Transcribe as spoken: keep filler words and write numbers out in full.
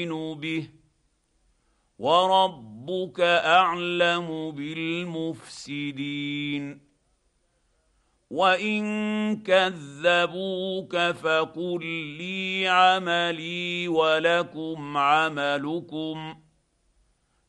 به وربك اعلم بالمفسدين وان كذبوك فقل لي عملي ولكم عملكم